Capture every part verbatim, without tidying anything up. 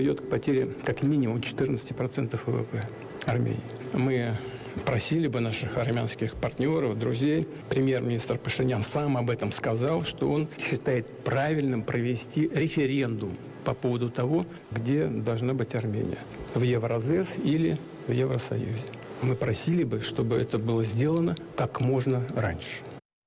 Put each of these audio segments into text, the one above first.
приведет к потере как минимум четырнадцать процентов ВВП Армении. Мы просили бы наших армянских партнеров, друзей. Премьер-министр Пашинян сам об этом сказал, что он считает правильным провести референдум по поводу того, где должна быть Армения. В Евразес или в Евросоюзе. Мы просили бы, чтобы это было сделано как можно раньше.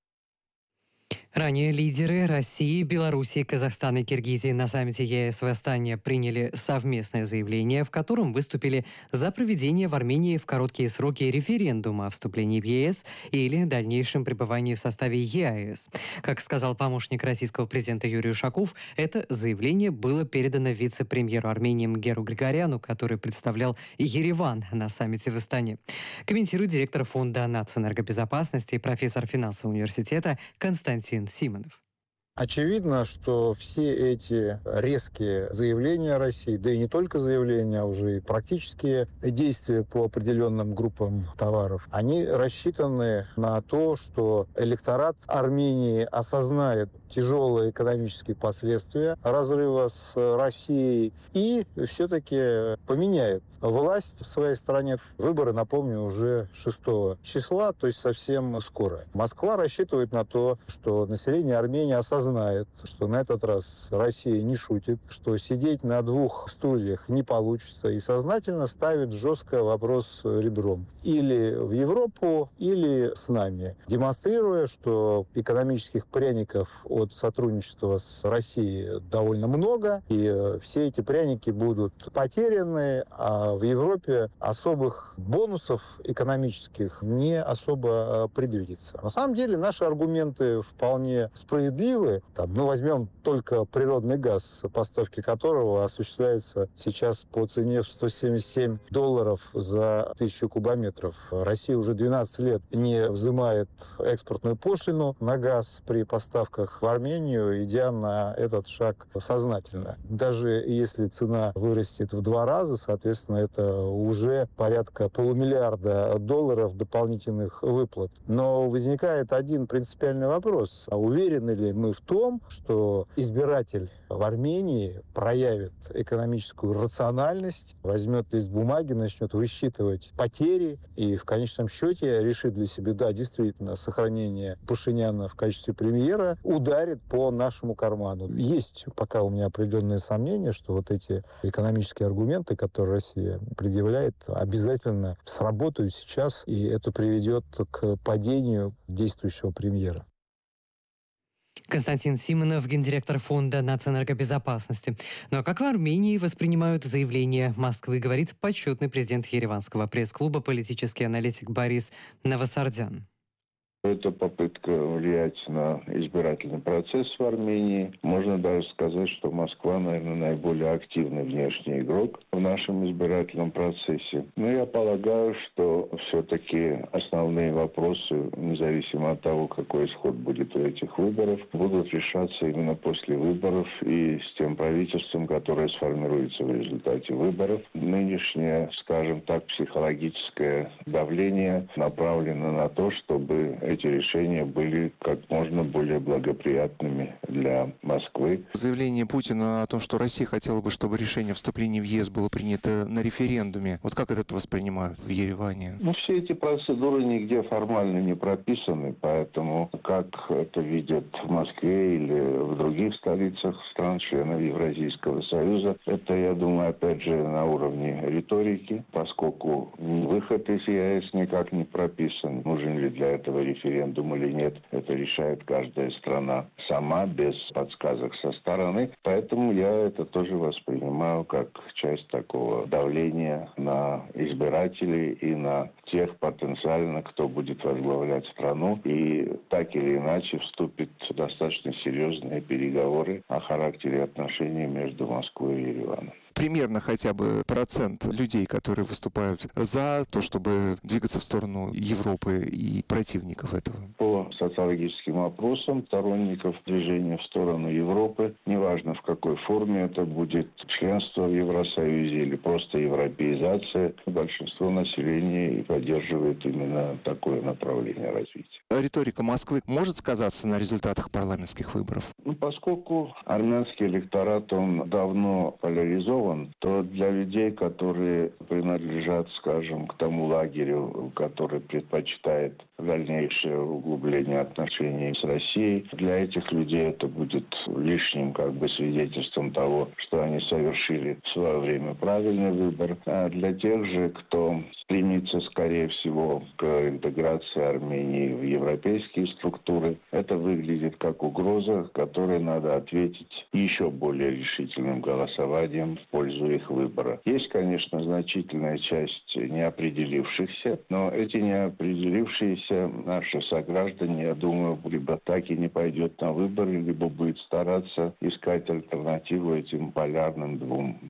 Ранее лидеры России, Белоруссии, Казахстана и Киргизии на саммите ЕС в Астане приняли совместное заявление, в котором выступили за проведение в Армении в короткие сроки референдума о вступлении в ЕС или дальнейшем пребывании в составе ЕАЭС. Как сказал помощник российского президента Юрий Ушаков, это заявление было передано вице-премьеру Армении Мгеру Григоряну, который представлял Ереван на саммите в Астане. Комментирует директор фонда нацэнергобезопасности и профессор финансового университета Константин Симонов. Очевидно, что все эти резкие заявления России, да и не только заявления, а уже и практические действия по определенным группам товаров, они рассчитаны на то, что электорат Армении осознает тяжелые экономические последствия разрыва с Россией и все-таки поменяет власть в своей стране. Выборы, напомню, уже шестого числа, то есть совсем скоро. Москва рассчитывает на то, что население Армении осознает, что на этот раз Россия не шутит, что сидеть на двух стульях не получится, и сознательно ставит жестко вопрос ребром. Или в Европу, или с нами. Демонстрируя, что экономических пряников от сотрудничества с Россией довольно много, и все эти пряники будут потеряны, а в Европе особых бонусов экономических не особо предвидится. На самом деле наши аргументы вполне справедливы. Там, ну, возьмем только природный газ, поставки которого осуществляются сейчас по цене в сто семьдесят семь долларов за тысячу кубометров. Россия уже двенадцать лет не взимает экспортную пошлину на газ при поставках в Армению, идя на этот шаг сознательно. Даже если цена вырастет в два раза, соответственно, это уже порядка полумиллиарда долларов дополнительных выплат. Но возникает один принципиальный вопрос. А уверены ли мы в том, что избиратель в Армении проявит экономическую рациональность, возьмет лист бумаги, начнет высчитывать потери и в конечном счете решит для себя, да, действительно, сохранение Пашиняна в качестве премьера ударит по нашему карману. Есть пока у меня определенные сомнения, что вот эти экономические аргументы, которые Россия предъявляет, обязательно сработают сейчас, и это приведет к падению действующего премьера. Константин Симонов, гендиректор фонда нацэнергобезопасности. Ну а как в Армении воспринимают заявление Москвы, говорит почетный президент Ереванского пресс-клуба, политический аналитик Борис Новосардян. Это попытка влиять на избирательный процесс в Армении. Можно даже сказать, что Москва, наверное, наиболее активный внешний игрок в нашем избирательном процессе. Но я полагаю, что все-таки основные вопросы, независимо от того, какой исход будет у этих выборов, будут решаться именно после выборов и с тем правительством, которое сформируется в результате выборов. Нынешнее, скажем так, психологическое давление направлено на то, чтобы эти решения были как можно более благоприятными для Москвы. Заявление Путина о том, что Россия хотела бы, чтобы решение о вступлении в ЕС было принято на референдуме. Вот как это воспринимают в Ереване? Ну, все эти процедуры нигде формально не прописаны, поэтому как это видят в Москве или в других столицах стран-членов Евразийского союза, это, я думаю, опять же на уровне риторики, поскольку выход из ЕС никак не прописан. Нужен ли для этого референдум? референдум или нет, это решает каждая страна сама, без подсказок со стороны. Поэтому я это тоже воспринимаю как часть такого давления на избирателей и на тех потенциально, кто будет возглавлять страну. И так или иначе вступит в достаточно серьезные переговоры о характере отношений между Москвой и Ереваном. Примерно хотя бы процент людей, которые выступают за то, чтобы двигаться в сторону Европы, и противников этого? По по социологическим опросам сторонников движения в сторону Европы, неважно в какой форме это будет, членство в Евросоюзе или просто европеизация, большинство населения и поддерживает именно такое направление развития. Риторика Москвы может сказаться на результатах парламентских выборов? Ну, поскольку армянский электорат, он давно поляризован, то для людей, которые принадлежат, скажем, к тому лагерю, который предпочитает дальнейшее углубление отношений с Россией, для этих людей это будет лишним как бы свидетельством того, что они совершили в свое время правильный выбор. А для тех же, кто стремится, скорее всего, к интеграции Армении в европейские структуры, это выглядит как угроза, которой надо ответить еще более решительным голосованием в пользу их выбора. Есть, конечно, значительная часть неопределившихся, но эти неопределившиеся наши сограждане, я думаю, либо так и не пойдет на выборы, либо будет стараться искать альтернативу этим полярным двум.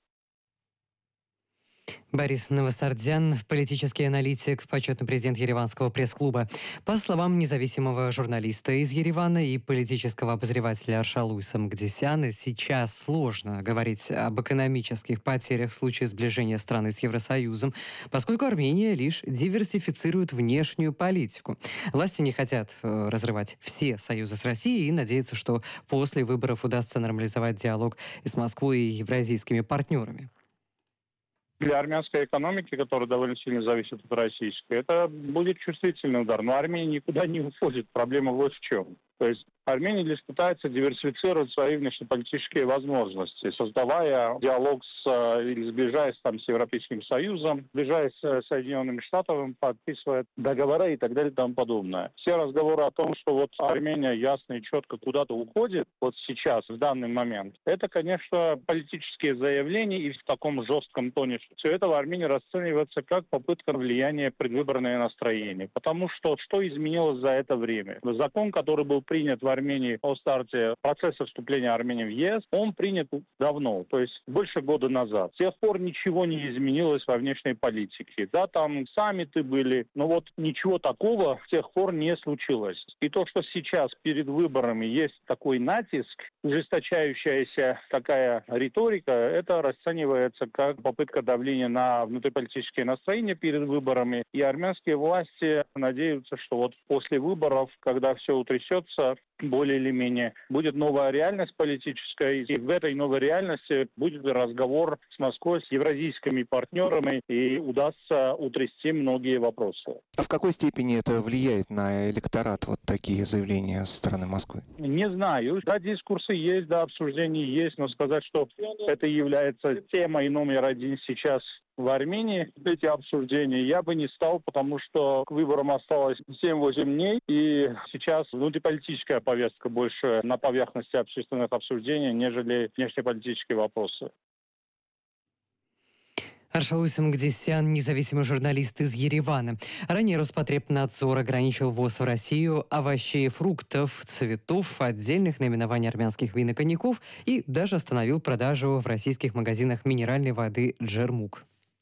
Борис Новосардян, политический аналитик, почетный президент Ереванского пресс-клуба. По словам независимого журналиста из Еревана и политического обозревателя Аршалуйса Мгдисяна, сейчас сложно говорить об экономических потерях в случае сближения страны с Евросоюзом, поскольку Армения лишь диверсифицирует внешнюю политику. Власти не хотят э, разрывать все союзы с Россией и надеются, что после выборов удастся нормализовать диалог и с Москвой, и евразийскими партнерами. Для армянской экономики, которая довольно сильно зависит от российской, это будет чувствительный удар. Но Армения никуда не уходит. Проблема вот в чем. То есть Армения лишь пытается диверсифицировать свои внешнеполитические возможности, создавая диалог с, или сближаясь там с Европейским Союзом, сближаясь с Соединенными Штатами, подписывая договора и так далее и тому подобное. Все разговоры о том, что вот Армения ясно и четко куда-то уходит, вот сейчас, в данный момент, это, конечно, политические заявления и в таком жестком тоне. Все это в Армении расценивается как попытка влияния предвыборное настроение. Потому что что изменилось за это время? Закон, который был принят в Армении о старте процесса вступления Армении в ЕС, он принят давно, то есть больше года назад. С тех пор ничего не изменилось во внешней политике. Да, там саммиты были, но вот ничего такого с тех пор не случилось. И то, что сейчас перед выборами есть такой натиск, ужесточающаяся такая риторика, это расценивается как попытка давления на внутриполитические настроения перед выборами. И армянские власти надеются, что вот после выборов, когда все утрясется, более или менее, будет новая реальность политическая, и в этой новой реальности будет разговор с Москвой, с евразийскими партнерами, и удастся утрясти многие вопросы. А в какой степени это влияет на электорат, вот такие заявления со стороны Москвы? Не знаю. Да, дискурсы есть, да, обсуждения есть, но сказать, что это является темой номер один сейчас в Армении, эти обсуждения, я бы не стал, потому что к выборам осталось семь-восемь дней, и сейчас внутриполитическая повестка больше на поверхности общественных обсуждений, нежели внешнеполитические вопросы. Аршалуйс Мгдисян, независимый журналист из Еревана. Ранее Роспотребнадзор ограничил ввоз в Россию овощей, фруктов, цветов, отдельных наименований армянских вин и коньяков и даже остановил продажу в российских магазинах минеральной воды «Джермук».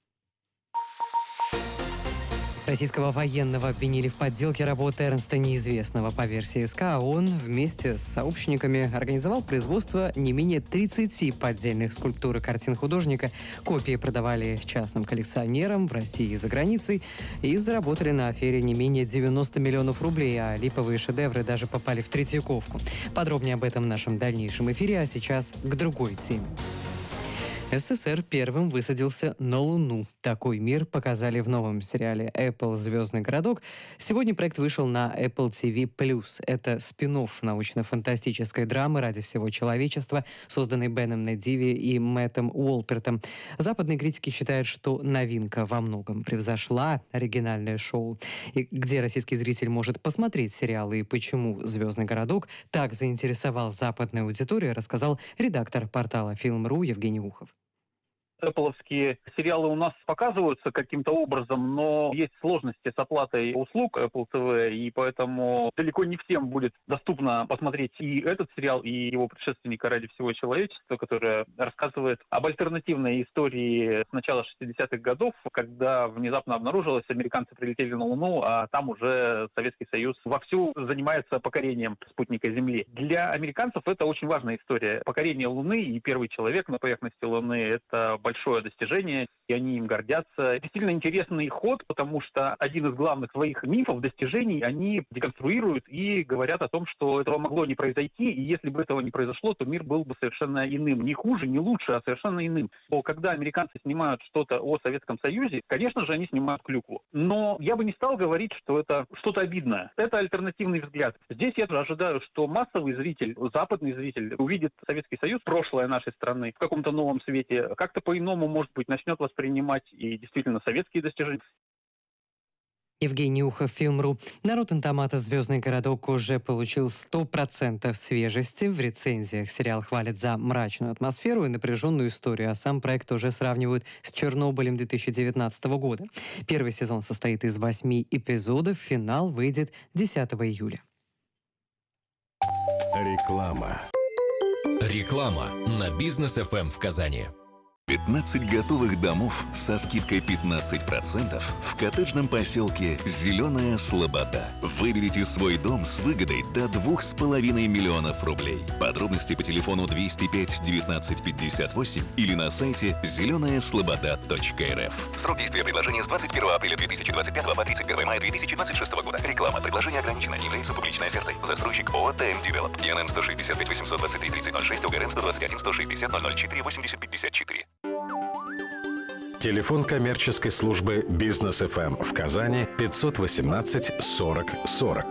Российского военного обвинили в подделке работы Эрнста Неизвестного. По версии СК, он вместе с сообщниками организовал производство не менее тридцати поддельных скульптур и картин художника. Копии продавали частным коллекционерам в России и за границей и заработали на афере не менее девяноста миллионов рублей, а липовые шедевры даже попали в Третьяковку. Подробнее об этом в нашем дальнейшем эфире, а сейчас к другой теме. СССР первым высадился на Луну. Такой мир показали в новом сериале Apple «Звездный городок». Сегодня проект вышел на Apple ти ви плюс. Это спин-офф научно-фантастической драмы ради всего человечества, созданной Беном Недиви и Мэттом Уолпертом. Западные критики считают, что новинка во многом превзошла оригинальное шоу. И где российский зритель может посмотреть сериал и почему «Звездный городок» так заинтересовал западную аудиторию, рассказал редактор портала Film точка ру Евгений Ухов. Apple-овские сериалы у нас показываются каким-то образом, но есть сложности с оплатой услуг Apple ти ви, и поэтому далеко не всем будет доступно посмотреть и этот сериал, и его предшественника «Ради всего человечества», которое рассказывает об альтернативной истории с начала шестидесятых годов, когда внезапно обнаружилось, американцы прилетели на Луну, а там уже Советский Союз вовсю занимается покорением спутника Земли. Для американцев это очень важная история. Покорение Луны и первый человек на поверхности Луны — это большое достижение, и они им гордятся. Действительно интересный ход, потому что один из главных своих мифов, достижений, они деконструируют и говорят о том, что этого могло не произойти, и если бы этого не произошло, то мир был бы совершенно иным. Не хуже, не лучше, а совершенно иным. Но когда американцы снимают что-то о Советском Союзе, конечно же, они снимают клюкву. Но я бы не стал говорить, что это что-то обидное. Это альтернативный взгляд. Здесь я ожидаю, что массовый зритель, западный зритель увидит Советский Союз, прошлое нашей страны, в каком-то новом свете, как-то по-иному, может быть, начнет воспринимать и действительно советские достижения. Евгений Ухов, Фильм.ру. На Rotten Tomatoes «Звездный городок» уже получил сто процентов свежести. В рецензиях сериал хвалят за мрачную атмосферу и напряженную историю, а сам проект уже сравнивают с «Чернобылем» две тысячи девятнадцатого года. Первый сезон состоит из восьми эпизодов, финал выйдет десятого июля. Реклама. Реклама на Бизнес эф эм в Казани. пятнадцать готовых домов со скидкой пятнадцать процентов в коттеджном поселке «Зеленая Слобода». Выберите свой дом с выгодой до двух с половиной миллионов рублей. Подробности по телефону двести пять девятнадцать пятьдесят восемь или на сайте зеленая слобода точка эр эф. Срок действия предложения с двадцать первого апреля две тысячи двадцать пятого по тридцать первого мая две тысячи двадцать шестого года. Реклама. Предложение ограничено. Не является публичной офертой. Застройщик ООО «ТМ Девелоп». ИНН сто шестьдесят пять восемьсот двадцать три тридцать ноль шесть, ОГРН сто двадцать один сто шестьдесят ноль ноль четыре восемьдесят пятьдесят четыре. Телефон коммерческой службы Бизнес эф эм в Казани пятьсот восемнадцать сорок сорок.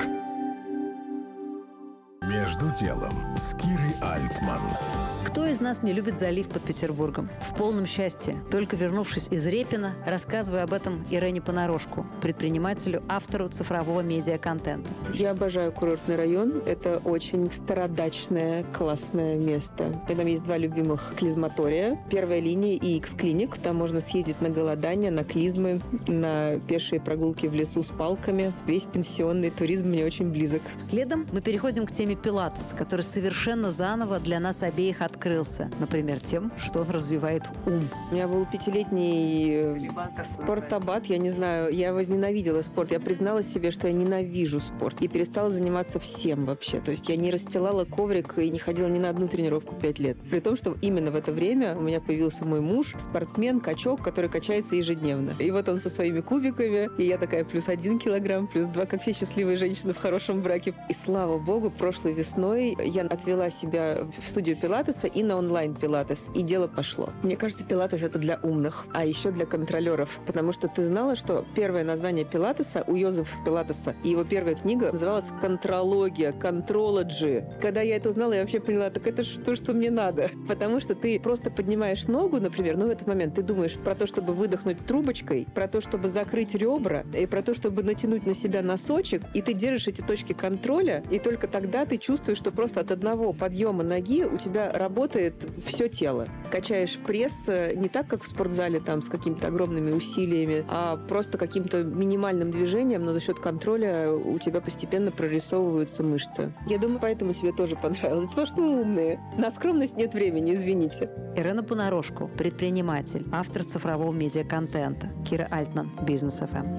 Между делом с Кирой Альтман. Кто из нас не любит залив под Петербургом? В полном счастье. Только вернувшись из Репина, рассказываю об этом Ирене Понарошку, предпринимателю, автору цифрового медиаконтента. Я обожаю курортный район. Это очень стародачное, классное место. И там есть два любимых клизматория. Первая линия и X-клиник. Там можно съездить на голодание, на клизмы, на пешие прогулки в лесу с палками. Весь пенсионный туризм мне очень близок. Следом мы переходим к теме пилатес, который совершенно заново для нас обеих открылся. Например, тем, что он развивает ум. У меня был пятилетний спортобат. Я не знаю, я возненавидела спорт. Я призналась себе, что я ненавижу спорт. И перестала заниматься всем вообще. То есть я не расстилала коврик и не ходила ни на одну тренировку пять лет. При том, что именно в это время у меня появился мой муж, спортсмен, качок, который качается ежедневно. И вот он со своими кубиками, и я такая плюс один килограмм, плюс два, как все счастливые женщины в хорошем браке. И слава богу, прошлой весной я отвела себя в студию пилатеса и на онлайн-пилатес, и дело пошло. Мне кажется, пилатес — это для умных, а еще для контролеров, потому что ты знала, что первое название пилатеса у Йозефа Пилатеса, и его первая книга называлась «Контрология», «Контрологи». Когда я это узнала, я вообще поняла, так это же то, что мне надо. Потому что ты просто поднимаешь ногу, например, ну в этот момент ты думаешь про то, чтобы выдохнуть трубочкой, про то, чтобы закрыть ребра, и про то, чтобы натянуть на себя носочек, и ты держишь эти точки контроля, и только тогда ты чувствуешь, что просто от одного подъема ноги у тебя работает все тело. Качаешь пресс не так, как в спортзале, там, с какими-то огромными усилиями, а просто каким-то минимальным движением, но за счет контроля у тебя постепенно прорисовываются мышцы. Я думаю, поэтому тебе тоже понравилось, потому что мы умные. На скромность нет времени, извините. Ирена Понарошку, предприниматель, автор цифрового медиаконтента. Кира Альтман, Бизнес эф эм.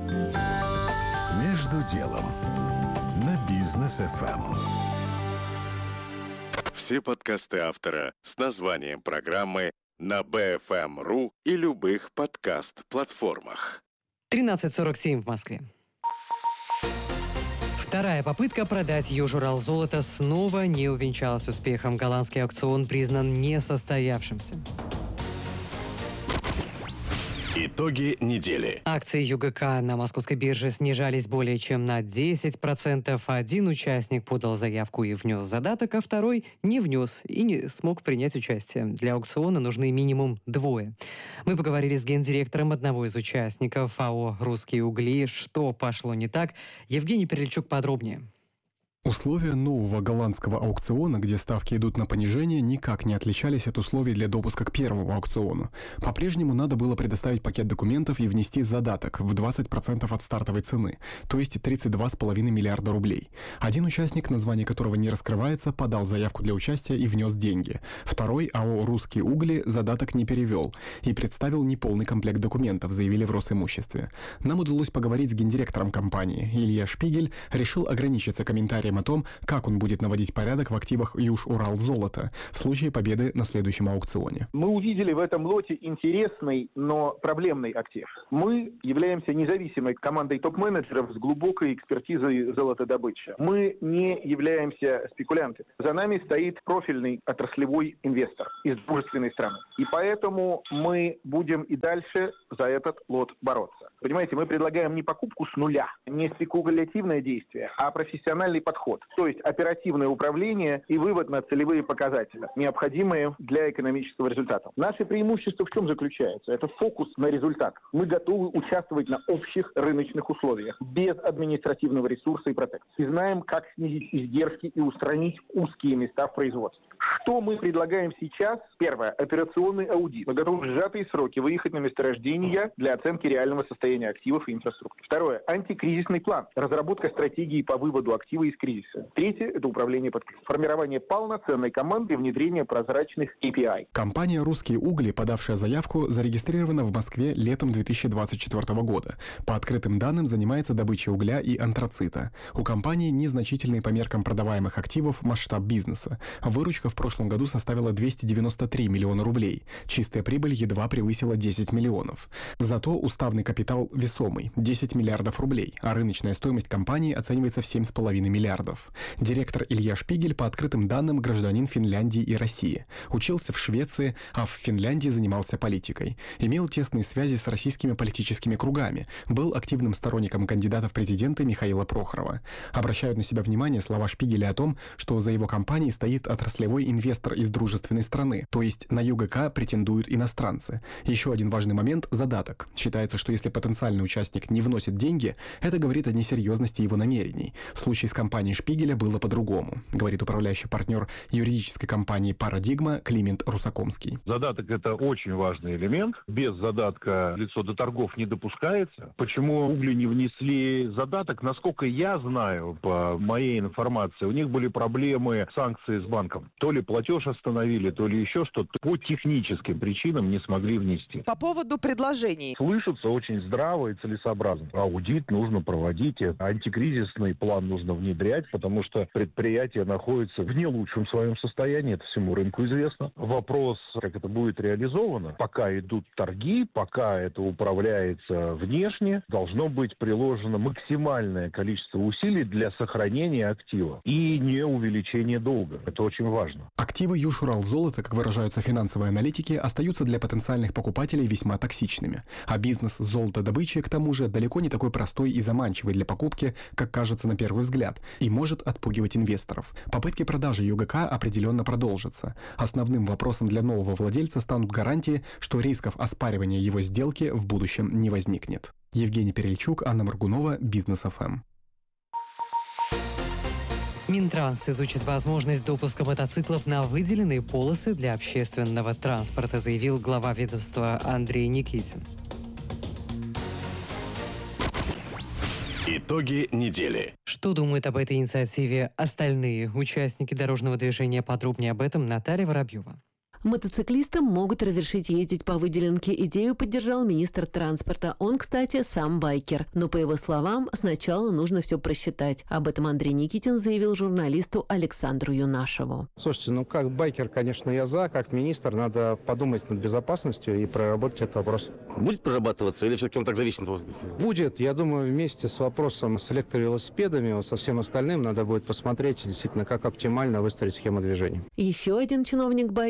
Между делом на Бизнес эф эм. Все подкасты автора с названием программы на би эф эм точка ру и любых подкаст-платформах. тринадцать сорок семь в Москве. Вторая попытка продать Южуралзолото снова не увенчалась успехом. Голландский аукцион признан несостоявшимся. Итоги недели. Акции ЮГК на московской бирже снижались более чем на десять процентов. Один участник подал заявку и внес задаток, а второй не внес и не смог принять участие. Для аукциона нужны минимум двое. Мы поговорили с гендиректором одного из участников АО «Русские угли». Что пошло не так? Евгений Перельчук подробнее. Условия нового голландского аукциона, где ставки идут на понижение, никак не отличались от условий для допуска к первому аукциону. По-прежнему надо было предоставить пакет документов и внести задаток в двадцать процентов от стартовой цены, то есть тридцать два целых пять десятых миллиарда рублей. Один участник, название которого не раскрывается, подал заявку для участия и внес деньги. Второй, АО «Русские угли», задаток не перевел и представил неполный комплект документов, заявили в Росимуществе. Нам удалось поговорить с гендиректором компании. Илья Шпигель решил ограничиться комментарием о том, как он будет наводить порядок в активах Юж-Урал-Золото в случае победы на следующем аукционе. Мы увидели в этом лоте интересный, но проблемный актив. Мы являемся независимой командой топ-менеджеров с глубокой экспертизой золотодобычи. Мы не являемся спекулянтами. За нами стоит профильный отраслевой инвестор из дружественной страны. И поэтому мы будем и дальше за этот лот бороться. Понимаете, мы предлагаем не покупку с нуля, не спекулятивное действие, а профессиональный подход. То есть оперативное управление и вывод на целевые показатели, необходимые для экономического результата. Наше преимущество в чем заключается? Это фокус на результатах. Мы готовы участвовать на общих рыночных условиях, без административного ресурса и протекции. И знаем, как снизить издержки и устранить узкие места в производстве. Что мы предлагаем сейчас? Первое. Операционный аудит. Мы готовы в сжатые сроки выехать на месторождение для оценки реального состояния активов и инфраструктуры. Второе. Антикризисный план. Разработка стратегии по выводу актива из кризиса. Третье. Это управление под кризисом. Формирование полноценной команды и внедрение прозрачных кей пи ай. Компания «Русские угли», подавшая заявку, зарегистрирована в Москве летом две тысячи двадцать четвёртого года. По открытым данным, занимается добычей угля и антрацита. У компании незначительный по меркам продаваемых активов масштаб бизнеса. Выручка в прошлом году составила двести девяносто три миллиона рублей. Чистая прибыль едва превысила десять миллионов. Зато уставный капитал весомый – десять миллиардов рублей, а рыночная стоимость компании оценивается в семь с половиной миллиардов. Директор Илья Шпигель, по открытым данным, гражданин Финляндии и России. Учился в Швеции, а в Финляндии занимался политикой. Имел тесные связи с российскими политическими кругами. Был активным сторонником кандидата в президенты Михаила Прохорова. Обращают на себя внимание слова Шпигеля о том, что за его компанией стоит отраслевой инвестор из дружественной страны, то есть на ЮГК претендуют иностранцы. Еще один важный момент – задаток. Считается, что если потенциальный участник не вносит деньги, это говорит о несерьезности его намерений. В случае с компанией Шпигеля было по-другому, говорит управляющий партнер юридической компании «Парадигма» Климент Русакомский. Задаток – это очень важный элемент. Без задатка лицо до торгов не допускается. Почему угли не внесли задаток? Насколько я знаю, по моей информации, у них были проблемы санкции с банком. То ли платеж остановили, то ли еще что-то. По техническим причинам не смогли внести. По поводу предложений. Слышится очень здраво и целесообразно. Аудит нужно проводить, антикризисный план нужно внедрять, потому что предприятие находится в не лучшем своем состоянии, это всему рынку известно. Вопрос, как это будет реализовано, пока идут торги, пока это управляется внешне, должно быть приложено максимальное количество усилий для сохранения актива и не увеличения долга. Это очень важно. Активы Юж-Урал-Золото, как выражаются финансовые аналитики, остаются для потенциальных покупателей весьма токсичными. А бизнес золотодобычи, к тому же, далеко не такой простой и заманчивый для покупки, как кажется на первый взгляд, и может отпугивать инвесторов. Попытки продажи ЮГК определенно продолжатся. Основным вопросом для нового владельца станут гарантии, что рисков оспаривания его сделки в будущем не возникнет. Евгений Перельчук, Анна Моргунова, Бизнес эф эм. Минтранс изучит возможность допуска мотоциклов на выделенные полосы для общественного транспорта, заявил глава ведомства Андрей Никитин. Итоги недели. Что думают об этой инициативе остальные участники дорожного движения? Подробнее об этом Наталья Воробьева. Мотоциклистам могут разрешить ездить по выделенке. Идею поддержал министр транспорта. Он, кстати, сам байкер. Но, по его словам, сначала нужно все просчитать. Об этом Андрей Никитин заявил журналисту Александру Юнашеву. Слушайте, ну как байкер, конечно, я за. Как министр надо подумать над безопасностью и проработать этот вопрос. Будет прорабатываться или все-таки он так зависит? Будет. Я думаю, вместе с вопросом с электровелосипедами, вот со всем остальным надо будет посмотреть, действительно, как оптимально выстроить схему движения. Еще один чиновник-байкер – министр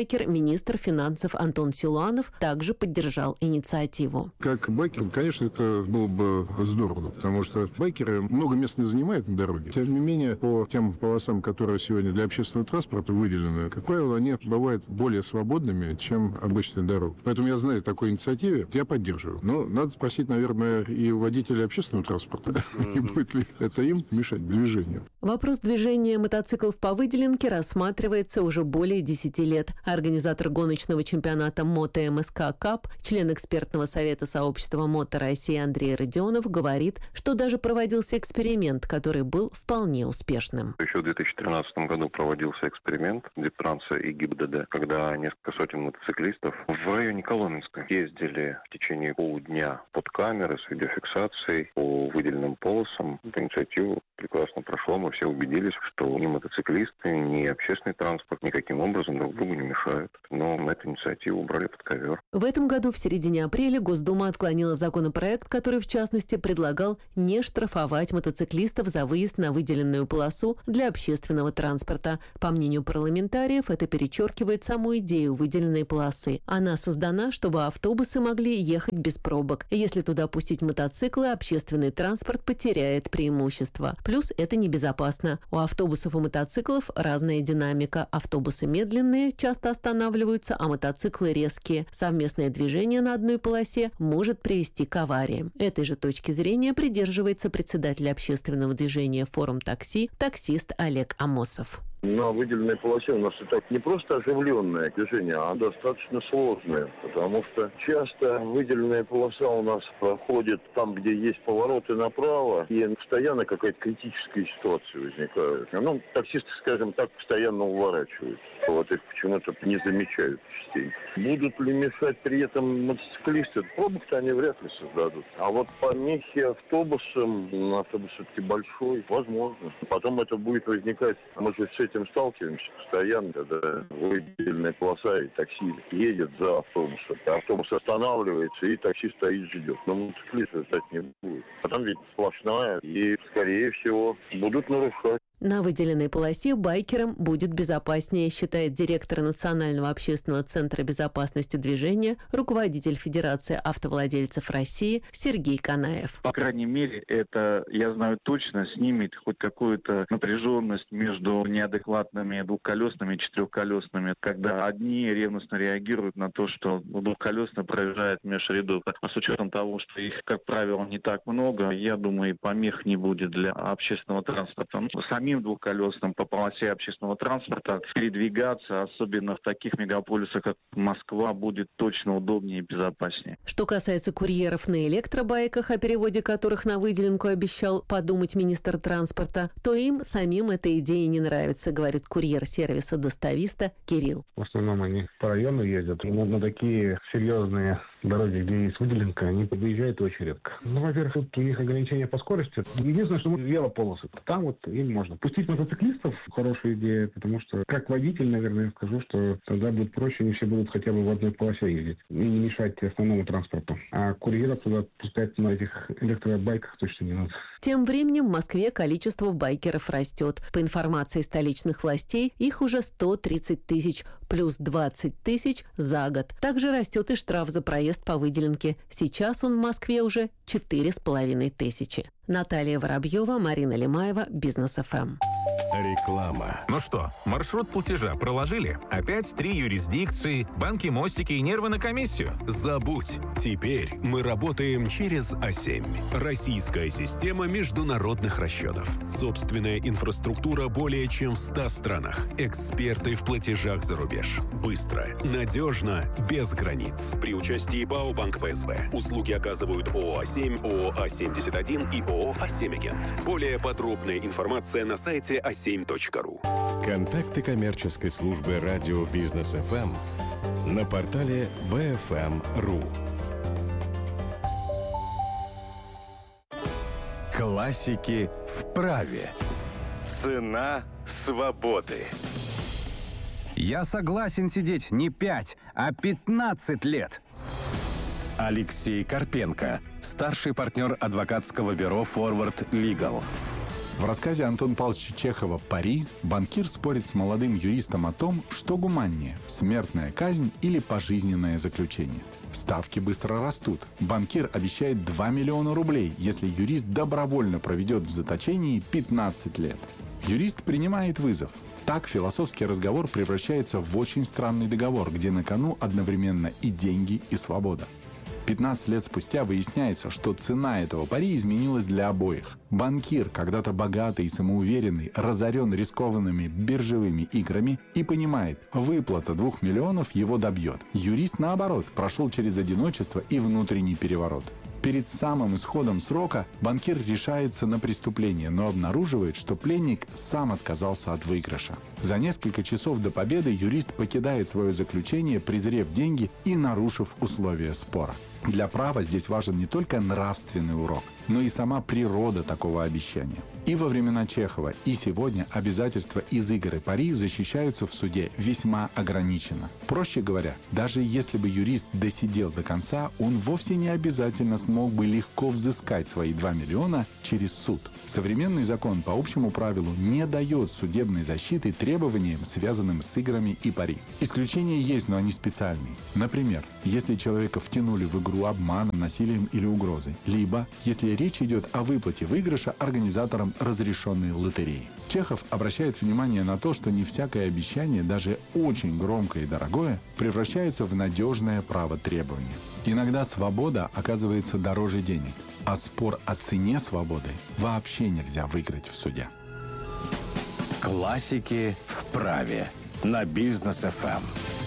министр финансов Антон Силуанов также поддержал инициативу. Как байкер, конечно, это было бы здорово, потому что байкеры много мест не занимают на дороге. Тем не менее, по тем полосам, которые сегодня для общественного транспорта выделены, как правило, они бывают более свободными, чем обычная дорога. Поэтому я знаю такой инициативе, я поддерживаю. Но надо спросить, наверное, и у водителей общественного транспорта, не будет ли это им мешать движению. Вопрос движения мотоциклов по выделенке рассматривается уже более десяти лет. Организатор гоночного чемпионата Мото-МСК Кап, член экспертного совета сообщества Мото России Андрей Родионов говорит, что даже проводился эксперимент, который был вполне успешным. Еще в две тысячи тринадцатом году проводился эксперимент Диптранса и ГИБДД, когда несколько сотен мотоциклистов в районе Коломенска ездили в течение полудня под камеры с видеофиксацией по выделенным полосам. Эту инициативу прекрасно прошло. Мы все убедились, что ни мотоциклисты, ни общественный транспорт никаким образом друг другу не мешают. Но эту инициативу убрали под ковер. В этом году в середине апреля Госдума отклонила законопроект, который, в частности, предлагал не штрафовать мотоциклистов за выезд на выделенную полосу для общественного транспорта. По мнению парламентариев, это перечеркивает саму идею выделенной полосы. Она создана, чтобы автобусы могли ехать без пробок. Если туда пустить мотоциклы, общественный транспорт потеряет преимущество. Плюс это небезопасно. У автобусов и мотоциклов разная динамика. Автобусы медленные, часто останавливаются, а мотоциклы резкие. Совместное движение на одной полосе может привести к аварии. Этой же точки зрения придерживается председатель общественного движения «Форум такси» таксист Олег Амосов. На выделенной полосе у нас и так не просто оживленное движение, а достаточно сложное, потому что часто выделенная полоса у нас проходит там, где есть повороты направо, и постоянно какая-то критическая ситуация возникает. Ну, таксисты, скажем так, постоянно уворачивают. Вот их почему-то не замечают частенько. Будут ли мешать при этом мотоциклисты? Пробок-то они вряд ли создадут. А вот помехи автобусам, автобус все-таки большой, возможно. Потом это будет возникать, мы же с этим сталкиваемся постоянно, когда выделенная полоса и такси едет за автобусом. Автобус останавливается, и такси стоит, ждет. Но мотоциклиста ждать не будет. Потом ведь сплошная, и, скорее всего, будут нарушать. На выделенной полосе байкерам будет безопаснее, считает директор Национального общественного центра безопасности движения, руководитель Федерации автовладельцев России Сергей Канаев. По крайней мере, это, я знаю точно, снимет хоть какую-то напряженность между неадекватными двухколесными и четырехколесными, когда одни ревностно реагируют на то, что двухколесный проезжает меж рядов. А с учетом того, что их, как правило, не так много, я думаю, и помех не будет для общественного транспорта. Сами двухколесным по полосе общественного транспорта передвигаться, особенно в таких мегаполисах, как Москва, будет точно удобнее и безопаснее. Что касается курьеров на электробайках, о переводе которых на выделенку обещал подумать министр транспорта, то им самим эта идея не нравится, говорит курьер сервиса достависта Кирилл. В основном они по району ездят. Но на такие серьезные дороги, где есть выделенка, они выезжают очень редко. Ну, во-первых, тут у них ограничения по скорости. Единственное, что велополосы. Там вот им можно. Пустить мотоциклистов – хорошая идея, потому что, как водитель, наверное, я скажу, что тогда будет проще, они все будут хотя бы в одной полосе ездить и не мешать основному транспорту. А курьеров туда пускать на этих электробайках точно не надо. Тем временем в Москве количество байкеров растет. По информации столичных властей, их уже сто тридцать тысяч, плюс двадцать тысяч за год. Также растет и штраф за проезд по выделенке. Сейчас он в Москве уже четыре с половиной тысячи. Наталья Воробьева, Марина Лемаева, Бизнес эф эм. Реклама. Ну что, маршрут платежа проложили? Опять три юрисдикции, банки, мостики и нервы на комиссию? Забудь. Теперь мы работаем через а семь. Российская система международных расчетов. Собственная инфраструктура более чем в ста странах. Эксперты в платежах за рубеж. Быстро, надежно, без границ. При участии БАО «Банк Пэ Эс Бэ». Услуги оказывают ООО «а семь», ООО «а семьдесят один» и ООО «а семь Агент». Более подробная информация на сайте а семь точка ру. Контакты коммерческой службы радио Бизнес эф эм на портале бэ эф эм точка ру. Классики в праве. Цена свободы. Я согласен сидеть не пять, а пятнадцать лет. Алексей Карпенко, старший партнер адвокатского бюро «Форвард Лигал». В рассказе Антона Павловича Чехова «Пари» банкир спорит с молодым юристом о том, что гуманнее – смертная казнь или пожизненное заключение. Ставки быстро растут. Банкир обещает два миллиона рублей, если юрист добровольно проведет в заточении пятнадцать лет. Юрист принимает вызов. Так философский разговор превращается в очень странный договор, где на кону одновременно и деньги, и свобода. пятнадцать лет спустя выясняется, что цена этого пари изменилась для обоих. Банкир, когда-то богатый и самоуверенный, разорен рискованными биржевыми играми и понимает, выплата двух миллионов его добьет. Юрист, наоборот, прошел через одиночество и внутренний переворот. Перед самым исходом срока банкир решается на преступление, но обнаруживает, что пленник сам отказался от выигрыша. За несколько часов до победы юрист покидает свое заключение, презрев деньги и нарушив условия спора. Для права здесь важен не только нравственный урок, но и сама природа такого обещания. И во времена Чехова, и сегодня обязательства из игр и пари защищаются в суде весьма ограниченно. Проще говоря, даже если бы юрист досидел до конца, он вовсе не обязательно смог бы легко взыскать свои два миллиона через суд. Современный закон по общему правилу не дает судебной защиты требованиям, связанным с играми и пари. Исключения есть, но они специальные. Например, если человека втянули в игру обманом, насилием или угрозой, либо если речь идет о выплате выигрыша организаторам разрешенной лотереи. Чехов обращает внимание на то, что не всякое обещание, даже очень громкое и дорогое, превращается в надежное право требования. Иногда свобода оказывается дороже денег, а спор о цене свободы вообще нельзя выиграть в суде. Классики в праве на Бизнес эф эм.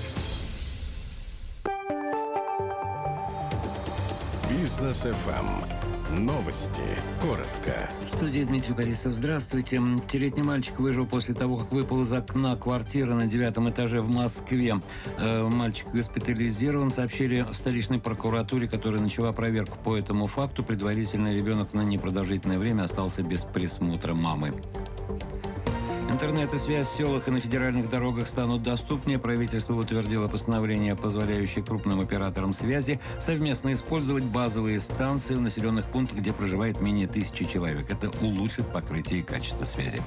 Бизнес эф эм. Новости. Коротко. В студии Дмитрий Борисов. Здравствуйте. Пятилетний мальчик выжил после того, как выпал из окна квартиры на девятом этаже в Москве. Э, мальчик госпитализирован, сообщили в столичной прокуратуре, которая начала проверку по этому факту. Предварительно ребенок на непродолжительное время остался без присмотра мамы. Интернет и связь в селах и на федеральных дорогах станут доступнее. Правительство утвердило постановление, позволяющее крупным операторам связи совместно использовать базовые станции в населенных пунктах, где проживает менее тысячи человек. Это улучшит покрытие и качество связи.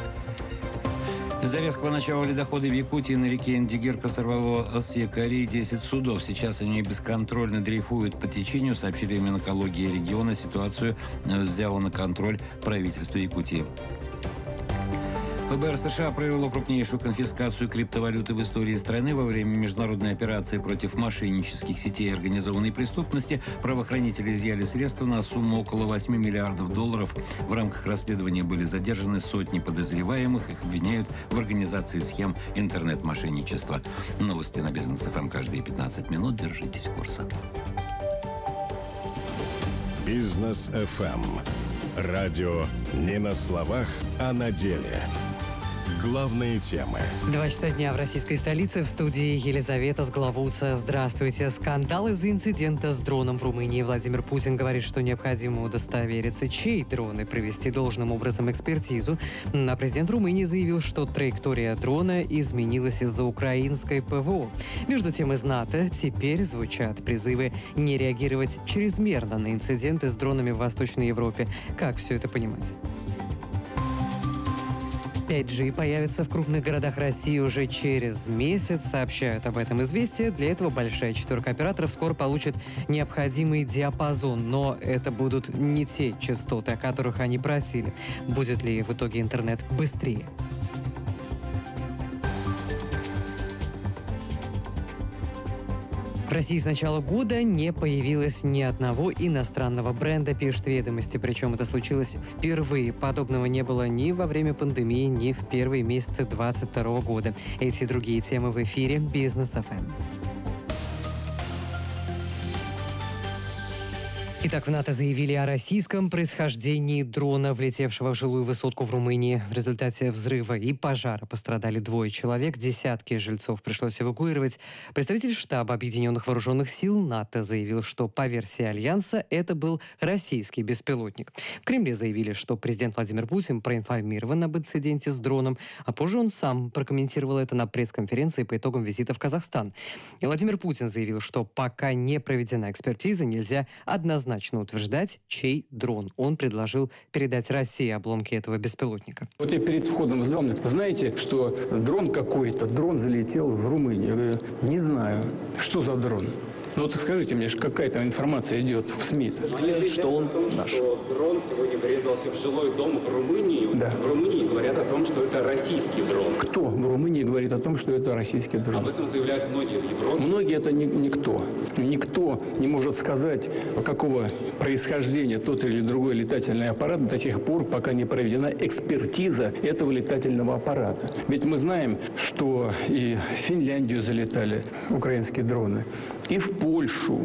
Из-за резкого начала ледохода в Якутии на реке Индигирка сорвало с якорей десять судов. Сейчас они бесконтрольно дрейфуют по течению, сообщили в Минэкологии региона. Ситуацию взяло на контроль правительство Якутии. эф бэ эр США провело крупнейшую конфискацию криптовалюты в истории страны. Во время международной операции против мошеннических сетей и организованной преступности правоохранители изъяли средства на сумму около восьми миллиардов долларов. В рамках расследования были задержаны сотни подозреваемых. Их обвиняют в организации схем интернет-мошенничества. Новости на Бизнес эф эм каждые пятнадцать минут. Держитесь курса. Бизнес эф эм. Радио не на словах, а на деле. Главные темы. Два часа дня в российской столице. В студии Елизавета Сгловуца. Здравствуйте. Скандал из-за инцидента с дроном в Румынии. Владимир Путин говорит, что необходимо удостовериться, чей дрон, и провести должным образом экспертизу. А президент Румынии заявил, что траектория дрона изменилась из-за украинской ПВО. Между тем, из НАТО теперь звучат призывы не реагировать чрезмерно на инциденты с дронами в Восточной Европе. Как все это понимать? пять джи появится в крупных городах России уже через месяц, сообщают об этом «Известия». Для этого большая четверка операторов скоро получит необходимый диапазон, но это будут не те частоты, о которых они просили. Будет ли в итоге интернет быстрее? В России с начала года не появилось ни одного иностранного бренда, пишут «Ведомости». Причем это случилось впервые. Подобного не было ни во время пандемии, ни в первые месяцы двадцать второго года. Эти и другие темы в эфире «Бизнес эф эм». Итак, в НАТО заявили о российском происхождении дрона, влетевшего в жилую высотку в Румынии. В результате взрыва и пожара пострадали двое человек, десятки жильцов пришлось эвакуировать. Представитель штаба Объединенных Вооруженных Сил НАТО заявил, что по версии Альянса это был российский беспилотник. В Кремле заявили, что президент Владимир Путин проинформирован об инциденте с дроном, а позже он сам прокомментировал это на пресс-конференции по итогам визита в Казахстан. И Владимир Путин заявил, что пока не проведена экспертиза, нельзя однозначно однозначно утверждать, чей дрон. Он предложил передать России обломки этого беспилотника. Вот я перед входом задал, знаете, что дрон какой-то, дрон залетел в Румынию. Я говорю, не знаю, что за дрон. Ну вот скажите мне, какая-то информация идет в СМИ. Говорят, что он наш. Дрон сегодня врезался в жилой дом в Румынии. Да. В Румынии говорят о том, что это российский дрон. Кто в Румынии говорит о том, что это российский дрон? Об этом заявляют многие в Европе. Многие это ни, никто. Никто не может сказать, какого происхождения тот или другой летательный аппарат до тех пор, пока не проведена экспертиза этого летательного аппарата. Ведь мы знаем, что и в Финляндию залетали украинские дроны, и в Польшу,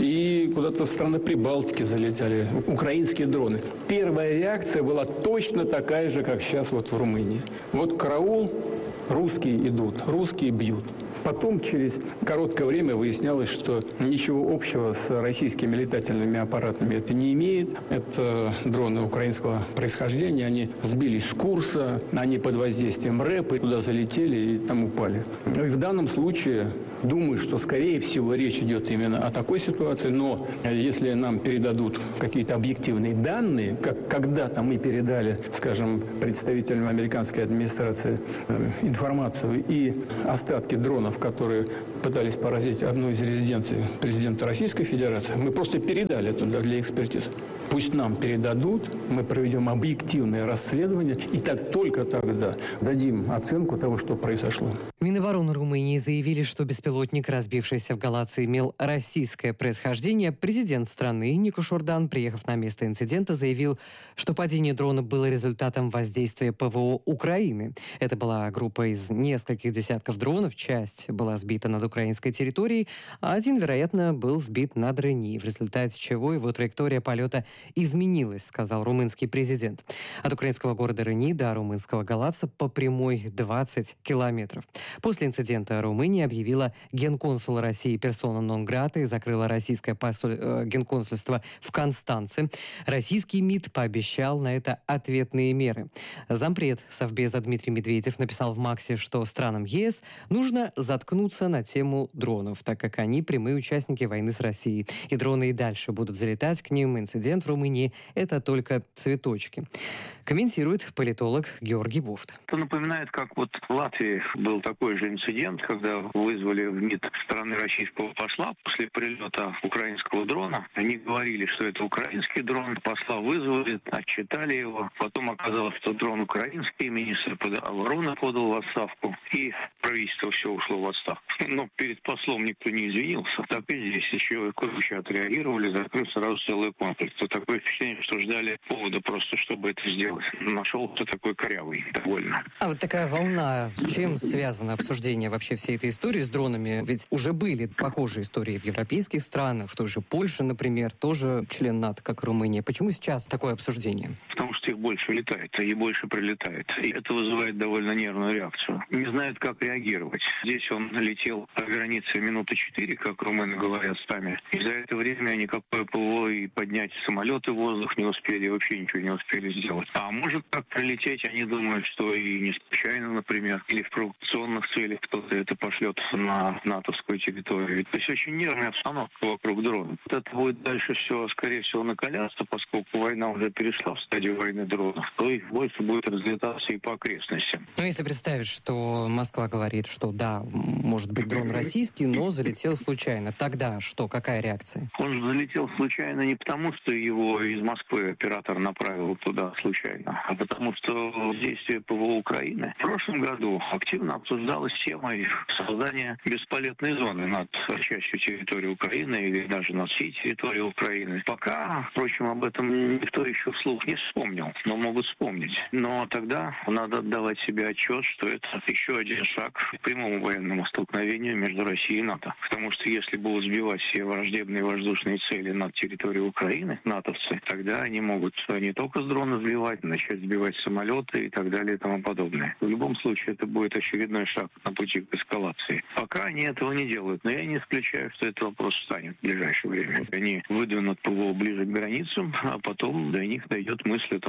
и куда-то в страны Прибалтики залетали украинские дроны. Первая реакция была точно такая же, как сейчас вот в Румынии. Вот караул, русские идут, русские бьют. Потом, через короткое время, выяснялось, что ничего общего с российскими летательными аппаратами это не имеет. Это дроны украинского происхождения. Они сбились с курса, они под воздействием рэпа туда залетели и там упали. Ну и в данном случае, думаю, что, скорее всего, речь идет именно о такой ситуации. Но если нам передадут какие-то объективные данные, как когда-то мы передали, скажем, представителям американской администрации информацию и остатки дронов, которые пытались поразить одну из резиденций президента Российской Федерации, мы просто передали туда для экспертизы. Пусть нам передадут, мы проведем объективное расследование, и так только тогда дадим оценку того, что произошло. Минобороны Румынии заявили, что беспилотник, разбившийся в Галации, имел российское происхождение. Президент страны Нико Шурдан, приехав на место инцидента, заявил, что падение дрона было результатом воздействия ПВО Украины. Это была группа из нескольких десятков дронов, часть была сбита над украинской территорией, а один, вероятно, был сбит над Рени, в результате чего его траектория полета изменилась, сказал румынский президент. От украинского города Рени до румынского Галаца по прямой двадцать километров. После инцидента Румыния объявила генконсула России персона нон-грата и закрыла российское посоль... э, генконсульство в Констанце. Российский МИД пообещал на это ответные меры. Зампред Совбеза Дмитрий Медведев написал в Максе, что странам ЕС нужно заткнуться на тему дронов, так как они прямые участники войны с Россией. И дроны и дальше будут залетать к ним. Инцидент в Румынии – это только цветочки. Комментирует политолог Георгий Буфт. Это напоминает, как вот в Латвии был такой же инцидент, когда вызвали в МИД стороны российского посла после прилета украинского дрона. Они говорили, что это украинский дрон, посла вызвали, отчитали его. Потом оказалось, что дрон украинский, министр обороны подал в отставку, и правительство все ушло в отставку. Но перед послом никто не извинился. Так и здесь еще круче отреагировали, закрыв сразу целый комплекс. То такое впечатление, что ждали повода просто, чтобы это сделать. Нашел-то такой корявый довольно. А вот такая волна, с чем связано обсуждение вообще всей этой истории с дронами? Ведь уже были похожие истории в европейских странах, в той же Польше, например, тоже член НАТО, как Румыния. Почему сейчас такое обсуждение? Потому что их больше летает и больше прилетает. И это вызывает довольно нервную реакцию. Не знают, как реагировать. Здесь он летел по границе минуты четыре, как румыны говорят сами. И за это время никакое ПВО и поднять самолеты в воздух не успели, вообще ничего не успели сделать. А может так прилететь, они думают, что и не случайно, например, или в провокационных целях кто-то это пошлет на натовскую территорию. То есть очень нервная обстановка вокруг дрона. Вот это будет дальше все, скорее всего, накаляться, поскольку война уже перешла в стадию войны дронов, то их больше будет разлетаться и по окрестностям. Ну, если представить, что Москва говорит, что да, может быть дрон российский, но залетел случайно, тогда что, какая реакция? Он залетел случайно не потому, что его из Москвы оператор направил туда случайно, а потому что действие ПВО Украины в прошлом году активно обсуждалась тема создания бесполетной зоны над частью территории Украины или даже над всей территорией Украины. Пока, впрочем, об этом никто еще вслух не вспомнил, но могут вспомнить. Но тогда надо отдавать себе отчет, что это еще один шаг к прямому военному столкновению между Россией и НАТО. Потому что если будут сбивать все враждебные воздушные цели над территорией Украины, натовцы, тогда они могут не только с дрона сбивать, начать сбивать самолеты и так далее и тому подобное. В любом случае, это будет очередной шаг на пути к эскалации. Пока они этого не делают, но я не исключаю, что этот вопрос встанет в ближайшее время. Они выдвинут ПВО ближе к границам, а потом до них дойдет мысль о том,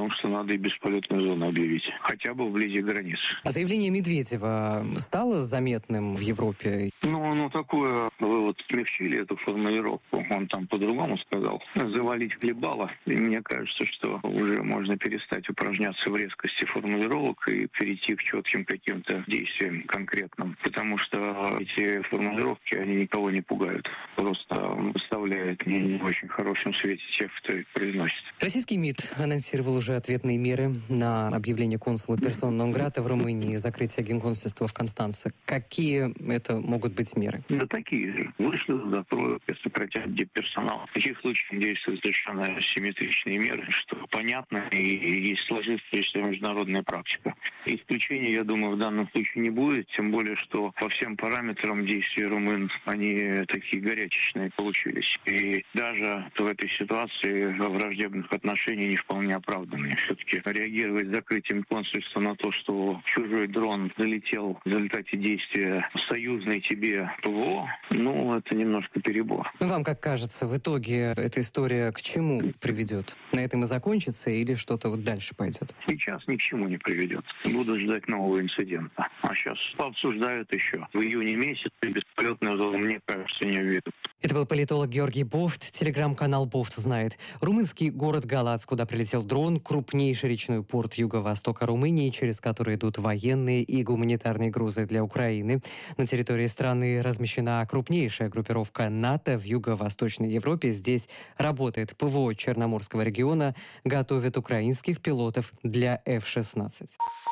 том, что надо и бесполетную зону объявить, хотя бы вблизи границ. А заявление Медведева стало заметным в Европе? Ну, ну такое, вы вот смягчили эту формулировку, он там по-другому сказал. Завалить хлебало. И мне кажется, что уже можно перестать упражняться в резкости формулировок и перейти к четким каким-то действиям конкретным. Потому что эти формулировки, они никого не пугают. Просто выставляют не, не в очень хорошем свете тех, кто их произносит. Российский МИД анонсировал уже ответные меры на объявление консула персона нон-грата в Румынии и закрытие генконсульства в Констанце. Какие это могут быть меры? Да такие же. Вышлют, закроют, сократят дипперсонал. В таких случаях действуют совершенно симметричные меры, что понятно, и есть сложившаяся международная практика. Исключения, я думаю, в данном случае не будет, тем более, что по всем параметрам действия румын они такие горячечные получились. И даже в этой ситуации враждебных отношений не вполне оправданные. Все-таки реагировать закрытием консульства на то, что чужой дрон залетел в результате действия союзной тебе ПВО, ну, это немножко перебор. Вам как кажется, в итоге эта история к чему приведет? На этом и закончится или что-то вот дальше пойдет? Сейчас ни к чему не приведет. Будут ждать нового инцидента. А сейчас обсуждают еще. В июне месяце бесполетную зону, мне кажется, не введут. Это был политолог Георгий Бофт. Телеграм-канал Бофт знает. Румынский город Галац, куда прилетел дрон, крупнейший речной порт юго-востока Румынии, через который идут военные и гуманитарные грузы для Украины. На территории страны размещена крупнейшая группировка НАТО в юго-восточной Европе. Здесь работает ПВО Черноморского региона, готовят украинских пилотов для эф шестнадцать.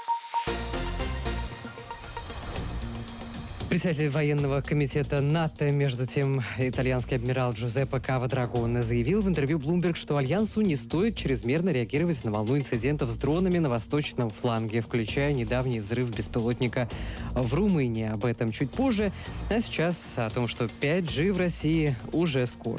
Председатель военного комитета НАТО, между тем, итальянский адмирал Джузеппе Кава-Драгоне заявил в интервью Bloomberg, что Альянсу не стоит чрезмерно реагировать на волну инцидентов с дронами на восточном фланге, включая недавний взрыв беспилотника в Румынии. Об этом чуть позже, а сейчас о том, что пять джи в России уже скоро.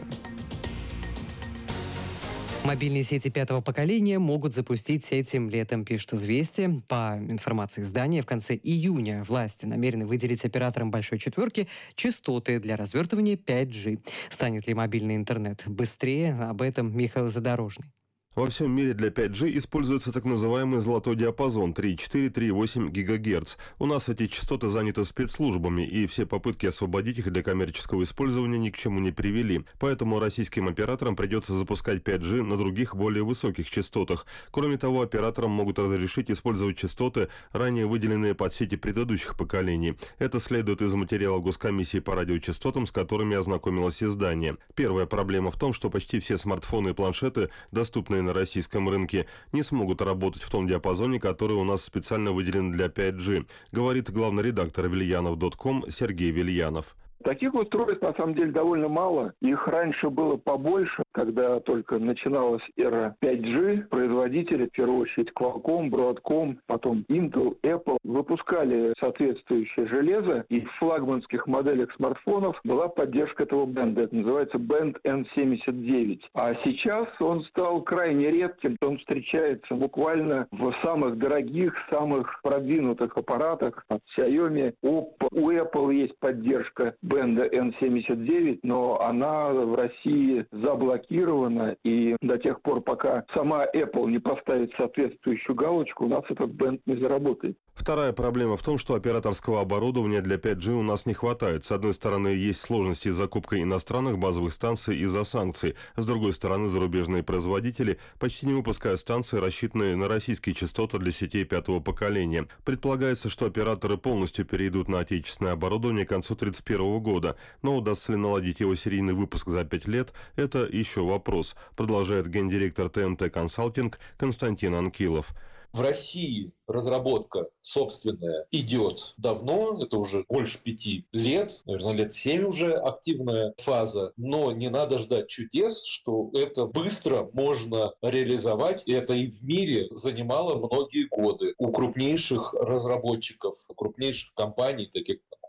Мобильные сети пятого поколения могут запустить этим летом, пишет «Известия». По информации издания, в конце июня власти намерены выделить операторам «Большой четверки» частоты для развертывания пять джи. Станет ли мобильный интернет быстрее? Об этом Михаил Задорожный. Во всем мире для пять джи используется так называемый золотой диапазон три и четыре - три и восемь гигагерц. У нас эти частоты заняты спецслужбами, и все попытки освободить их для коммерческого использования ни к чему не привели. Поэтому российским операторам придется запускать пять джи на других более высоких частотах. Кроме того, операторам могут разрешить использовать частоты, ранее выделенные под сети предыдущих поколений. Это следует из материала Госкомиссии по радиочастотам, с которыми ознакомилось издание. Первая проблема в том, что почти все смартфоны и планшеты, доступные на российском рынке, не смогут работать в том диапазоне, который у нас специально выделен для пять джи, говорит главный редактор вильянов точка ком Сергей Вильянов. Таких устройств на самом деле довольно мало. Их раньше было побольше, когда только начиналась эра пять джи. Производители, в первую очередь Qualcomm, Broadcom, потом Intel, Apple, выпускали соответствующее железо, и в флагманских моделях смартфонов была поддержка этого бенда. Это называется бенд эн семьдесят девять. А сейчас он стал крайне редким. Он встречается буквально в самых дорогих, самых продвинутых аппаратах от Xiaomi, Oppo. У Apple есть поддержка бенда эн семьдесят девять, но она в России заблокирована, и до тех пор, пока сама Apple не поставит соответствующую галочку, у нас этот бенд не заработает. Вторая проблема в том, что операторского оборудования для пять джи у нас не хватает. С одной стороны, есть сложности с закупкой иностранных базовых станций из-за санкций. С другой стороны, зарубежные производители почти не выпускают станции, рассчитанные на российские частоты для сетей пятого поколения. Предполагается, что операторы полностью перейдут на отечественное оборудование к концу две тысячи тридцать первого года. Но удастся ли наладить его серийный выпуск за пять лет, это еще вопрос, продолжает гендиректор тэ эм тэ Консалтинг Константин Анкилов. В России разработка собственная идет давно, это уже больше пяти лет, наверное, лет семь уже активная фаза, но не надо ждать чудес, что это быстро можно реализовать. И это и в мире занимало многие годы. У крупнейших разработчиков, крупнейших компаний, таких как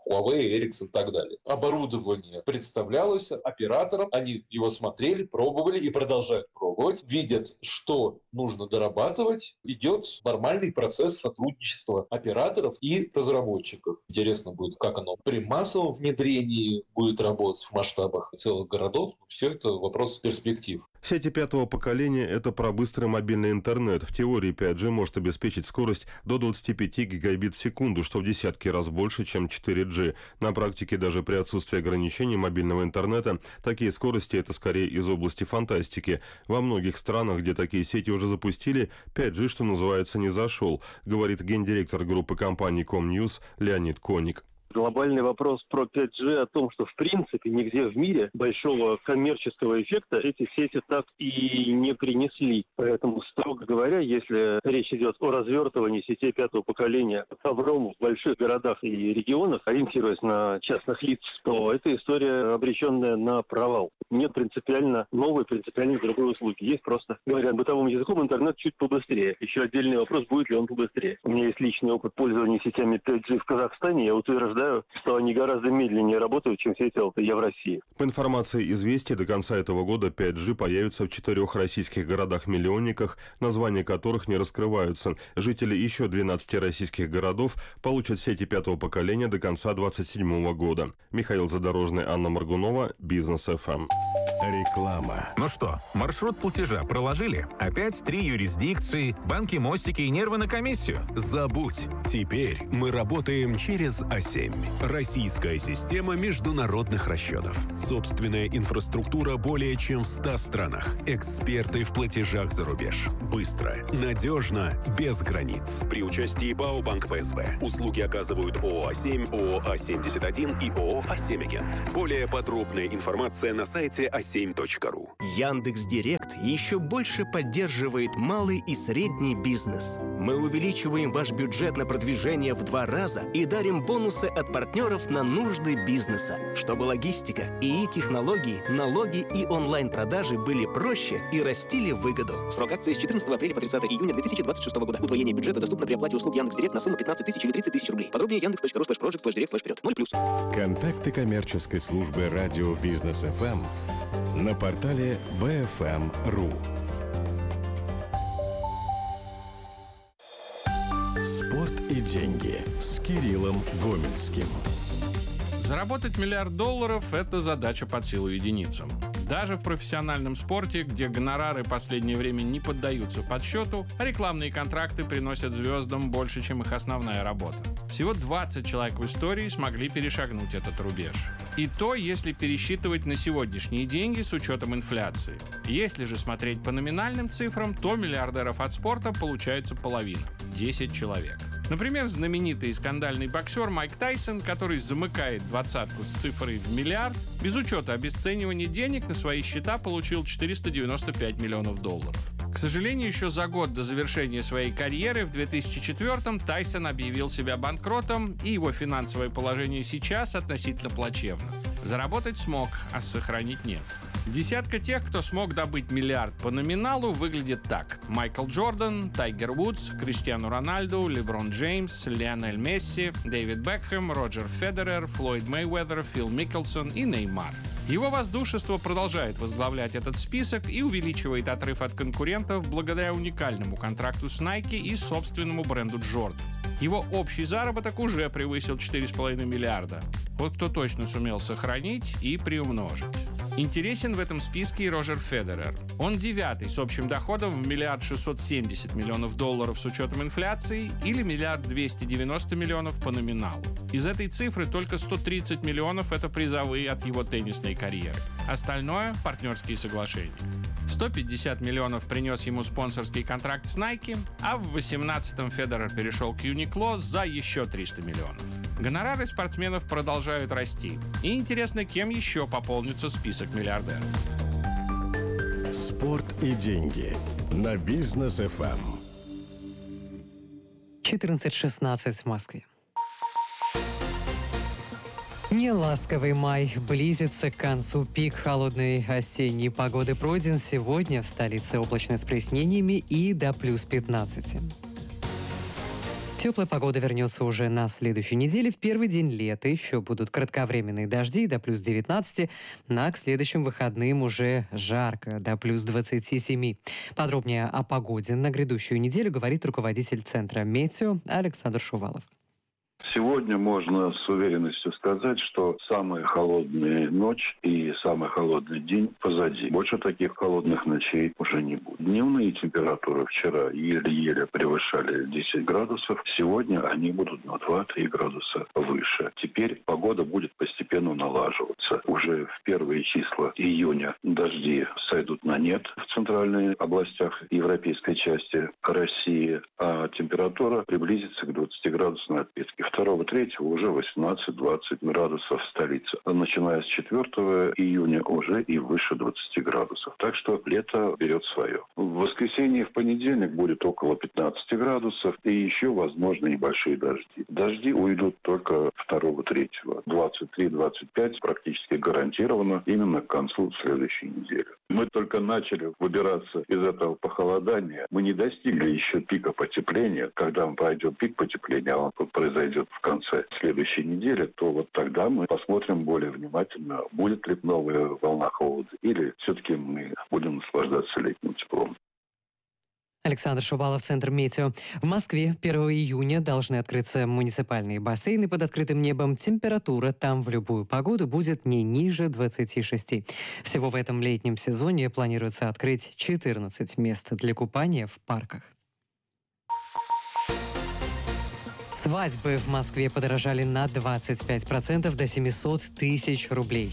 Huawei, Ericsson и так далее. Оборудование представлялось операторам, они его смотрели, пробовали и продолжают пробовать, видят, что нужно дорабатывать, идет нормальный процесс сотрудничества операторов и разработчиков. Интересно будет, как оно при массовом внедрении будет работать в масштабах целых городов. Все это вопрос перспектив. Сети пятого поколения – это про быстрый мобильный интернет. В теории пять джи может обеспечить скорость до двадцать пять гигабит в секунду, что в десятки раз больше, чем четыре джи. На практике даже при отсутствии ограничений мобильного интернета такие скорости – это скорее из области фантастики. Во многих странах, где такие сети уже запустили, пять джи, что называется, не зашел, говорит гендиректор группы компаний Комньюз Леонид Коник. Глобальный вопрос про пять джи о том, что в принципе нигде в мире большого коммерческого эффекта эти сети так и не принесли. Поэтому, строго говоря, если речь идет о развертывании сетей пятого поколения ковром в больших городах и регионах, ориентируясь на частных лиц, то эта история обреченная на провал. Нет принципиально новой, принципиально другой услуги. Есть просто, говоря бытовым языком, интернет чуть побыстрее. Еще отдельный вопрос, будет ли он побыстрее. У меня есть личный опыт пользования сетями пять джи в Казахстане. Я утверждаю, что они гораздо медленнее работают, чем сети эл ти и в России. По информации «Известий», до конца этого года пять джи появится в четырех российских городах-миллионниках, названия которых не раскрываются. Жители еще двенадцати российских городов получат сети пятого поколения до конца двадцать седьмого года. Михаил Задорожный, Анна Моргунова, Бизнес эф эм. Реклама. Ну что, маршрут платежа проложили? Опять три юрисдикции, банки, мостики и нервы на комиссию? Забудь. Теперь мы работаем через а семь. Российская система международных расчетов. Собственная инфраструктура более чем в ста странах. Эксперты в платежах за рубеж. Быстро, надежно, без границ. При участии БАО Банк пэ эс бэ. Услуги оказывают ООО а семь, ООО а семьдесят один и ООО а семь Агент. Более подробная информация на сайте а семь точка ру. Яндекс.Директ еще больше поддерживает малый и средний бизнес. Мы увеличиваем ваш бюджет на продвижение в два раза и дарим бонусы от партнеров на нужды бизнеса, чтобы логистика, ИИ-технологии, налоги и онлайн-продажи были проще и растили выгоду. Срок акции с четырнадцатого апреля по тридцатое июня две тысячи двадцать шестого года. Удвоение бюджета доступно при оплате услуг Яндекс.Директ на сумму пятнадцать тысяч или тридцать тысяч рублей. Подробнее яндекс точка ру слэш прожект слэш директ слэш вперед. ноль плюс. Контакты коммерческой службы радио Бизнес эф эм на портале бэ эф эм точка ру. Спорт и деньги с Кириллом Гомельским. Заработать миллиард долларов – это задача под силу единицам. Даже в профессиональном спорте, где гонорары в последнее время не поддаются подсчету, а рекламные контракты приносят звездам больше, чем их основная работа. Всего двадцать человек в истории смогли перешагнуть этот рубеж. И то, если пересчитывать на сегодняшние деньги с учетом инфляции. Если же смотреть по номинальным цифрам, то миллиардеров от спорта получается половина – десять человек. Например, знаменитый и скандальный боксер Майк Тайсон, который замыкает двадцатку с цифрой в миллиард, без учета обесценивания денег на свои счета получил четыреста девяносто пять миллионов долларов. К сожалению, еще за год до завершения своей карьеры в две тысячи четвёртом Тайсон объявил себя банкротом, и его финансовое положение сейчас относительно плачевно. Заработать смог, а сохранить нет. Десятка тех, кто смог добыть миллиард по номиналу, выглядит так. Майкл Джордан, Тайгер Вудс, Криштиану Роналду, Леброн Джеймс, Лионель Месси, Дэвид Бекхэм, Роджер Федерер, Флойд Мейвезер, Фил Микkelсон и Неймар. Его воздушество продолжает возглавлять этот список и увеличивает отрыв от конкурентов благодаря уникальному контракту с Nike и собственному бренду Jordan. Его общий заработок уже превысил четыре с половиной миллиарда. Вот кто точно сумел сохранить и приумножить. Интересен в этом списке и Роджер Федерер. Он девятый с общим доходом в миллиард шестьсот семьдесят миллионов долларов с учетом инфляции или миллиард двести девяносто миллионов по номиналу. Из этой цифры только сто тридцать миллионов – это призовые от его теннисной карьеры. Остальное – партнерские соглашения. сто пятьдесят миллионов принес ему спонсорский контракт с Nike, а в восемнадцатом Федерер перешел к Uniqlo за еще триста миллионов. Гонорары спортсменов продолжают расти. И интересно, кем еще пополнится список миллиардеров. Спорт и деньги на Бизнес эф эм. четырнадцать шестнадцать в Москве. Неласковый май близится к концу. Пик холодной осенней погоды пройден. Сегодня в столице облачно с прояснениями и до плюс пятнадцати. Теплая погода вернется уже на следующей неделе. В первый день лета еще будут кратковременные дожди до плюс девятнадцати, а к следующим выходным уже жарко, до плюс двадцати семи. Подробнее о погоде на грядущую неделю говорит руководитель Центра «Метео» Александр Шувалов. Сегодня можно с уверенностью сказать, что самая холодная ночь и самый холодный день позади. Больше таких холодных ночей уже не будет. Дневные температуры вчера еле-еле превышали десять градусов. Сегодня они будут на два-три градуса выше. Теперь погода будет постепенно налаживаться. Уже в первые числа июня дожди сойдут на нет в центральных областях европейской части России, а температура приблизится к двадцати градусной отметке. второго-третьего уже восемнадцать-двадцать градусов в столице. А начиная с четвёртого июня уже и выше двадцати градусов. Так что лето берет свое. В воскресенье и в понедельник будет около пятнадцати градусов и еще, возможно, небольшие дожди. Дожди уйдут только второго-третьего. двадцать три - двадцать пять практически гарантированно именно к концу следующей недели. Мы только начали выбираться из этого похолодания. Мы не достигли еще пика потепления. Когда мы пройдем пик потепления, а он произойдет в конце следующей недели, то вот тогда мы посмотрим более внимательно, будет ли новая волна холода или все-таки мы будем наслаждаться летним теплом. Александр Шувалов, Центр «Метео». В Москве первого июня должны открыться муниципальные бассейны под открытым небом. Температура там в любую погоду будет не ниже двадцати шести. Всего в этом летнем сезоне планируется открыть четырнадцать мест для купания в парках. Свадьбы в Москве подорожали на двадцать пять процентов до семисот тысяч рублей.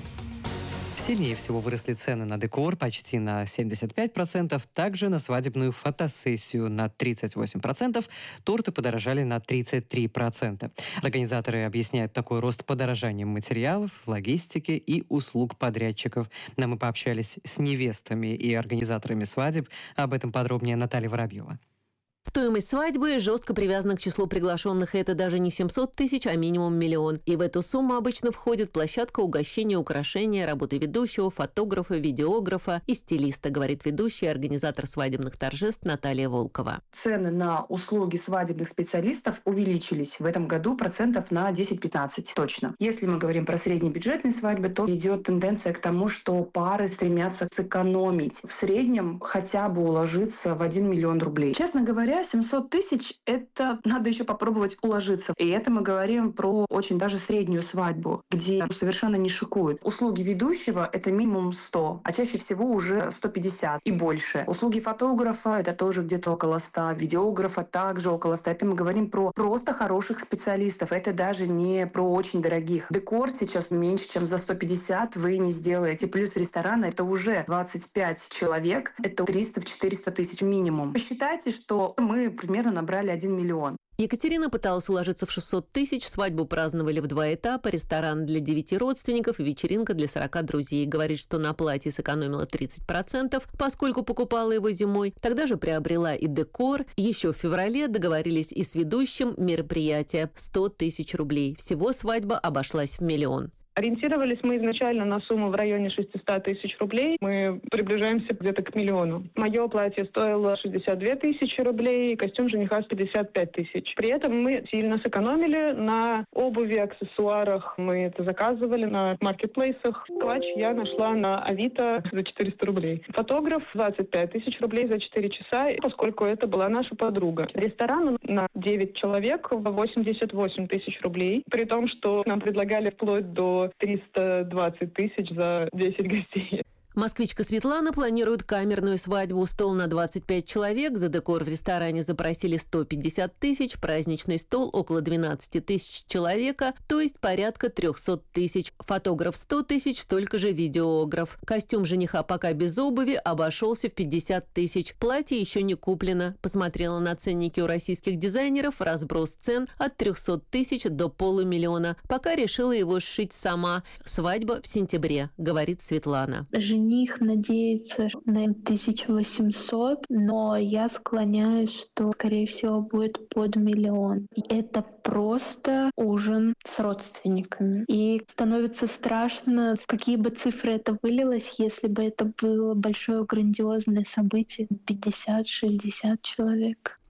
Сильнее всего выросли цены на декор почти на семьдесят пять процентов, также на свадебную фотосессию на тридцать восемь процентов, торты подорожали на тридцать три процента. Организаторы объясняют такой рост подорожанием материалов, логистики и услуг подрядчиков. Но мы пообщались с невестами и организаторами свадеб. Об этом подробнее Наталья Воробьева. Стоимость свадьбы жестко привязана к числу приглашенных. Это даже не семьсот тысяч, а минимум миллион. И в эту сумму обычно входит площадка, угощения, украшения, работы ведущего, фотографа, видеографа и стилиста, говорит ведущая и организатор свадебных торжеств Наталья Волкова. Цены на услуги свадебных специалистов увеличились в этом году процентов на десять-пятнадцать точно. Если мы говорим про среднебюджетные свадьбы, то идет тенденция к тому, что пары стремятся сэкономить. В среднем хотя бы уложиться в один миллион рублей. Честно говоря, семьсот тысяч – это надо еще попробовать уложиться. И это мы говорим про очень даже среднюю свадьбу, где совершенно не шикуют. Услуги ведущего – это минимум сто, а чаще всего уже сто пятьдесят и больше. Услуги фотографа – это тоже где-то около ста, видеографа также около ста. Это мы говорим про просто хороших специалистов. Это даже не про очень дорогих. Декор сейчас меньше, чем за сто пятьдесят вы не сделаете. Плюс ресторана – это уже двадцать пять человек, это триста-четыреста тысяч минимум. Посчитайте, что мы примерно набрали один миллион. Екатерина пыталась уложиться в шестьсот тысяч. Свадьбу праздновали в два этапа. Ресторан для девяти родственников и вечеринка для сорока друзей. Говорит, что на платье сэкономила тридцать процентов, поскольку покупала его зимой. Тогда же приобрела и декор. Еще в феврале договорились и с ведущим мероприятия. сто тысяч рублей. Всего свадьба обошлась в миллион. Ориентировались мы изначально на сумму в районе шестисот тысяч рублей. Мы приближаемся где-то к миллиону. Мое платье стоило шестьдесят две тысячи рублей, костюм жениха пятьдесят пять тысяч. При этом мы сильно сэкономили на обуви, аксессуарах. Мы это заказывали на маркетплейсах. Плащ я нашла на Авито за четыреста рублей. Фотограф двадцать пять тысяч рублей за четыре часа, поскольку это была наша подруга. Ресторан на девять человек восемьдесят восемь тысяч рублей. При том, что нам предлагали вплоть до триста двадцать тысяч за десять гостей. Москвичка Светлана планирует камерную свадьбу. Стол на двадцать пять человек. За декор в ресторане запросили сто пятьдесят тысяч. Праздничный стол около двенадцати тысяч человека, то есть порядка трехсот тысяч. Фотограф сто тысяч, столько же видеограф. Костюм жениха пока без обуви обошелся в пятьдесят тысяч. Платье еще не куплено. Посмотрела на ценники у российских дизайнеров. Разброс цен от трехсот тысяч до полумиллиона. Пока решила его сшить сама. Свадьба в сентябре, говорит Светлана. Жених надеется на тысячу восемьсот, но я склоняюсь, что, скорее всего, будет под миллион. Это просто ужин с родственниками. И становится страшно, в какие бы цифры это вылилось, если бы это было большое грандиозное событие, пятьдесят-шестьдесят человек.